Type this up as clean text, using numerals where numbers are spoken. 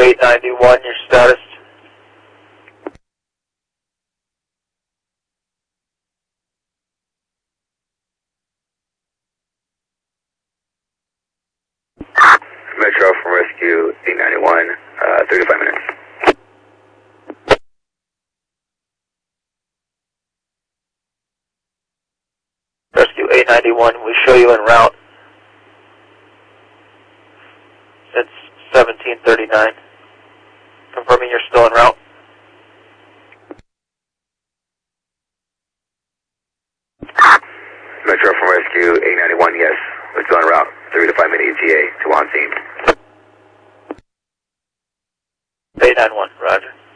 891, your status. Metro from Rescue 891, 35 minutes. Rescue 891, we show you en route. It's 1739. Confirming you're still en route. Metro from Rescue 891, yes. We're still en route. 3 to 5 minute ETA to on scene. 891, roger.